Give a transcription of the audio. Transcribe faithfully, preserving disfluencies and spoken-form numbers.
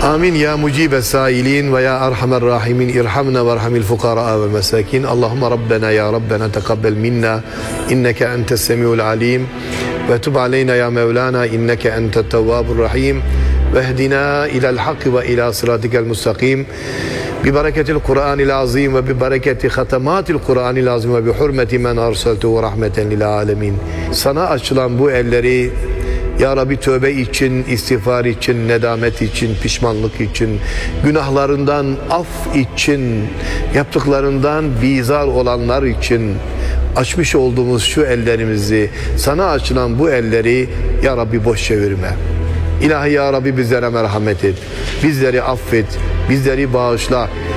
Amin ya mucibe sailin ve ya erhamer rahimin irhamna ve erhamil fukara ve mesakin. Allahümme Rabbena ya Rabbena tekabbel minna inneke entes semiul alim ve tub aleyna ya Mevlana inneke entet tevvabur rahim ve ehdina ilal hakkı ve ila sıratikel mustakim bi bereketil Kur'anil azim ve bi bereketi hatematil Kur'anil azim ve bi hurmeti men arsaltuhu rahmeten lil alemin. Sana açılan bu elleri Ya Rabbi tövbe için, istiğfar için, nedamet için, pişmanlık için, günahlarından af için, yaptıklarından bizar olanlar için açmış olduğumuz şu ellerimizi, sana açılan bu elleri Ya Rabbi boş çevirme. İlahi Ya Rabbi bizlere merhamet et, bizleri affet, bizleri bağışla.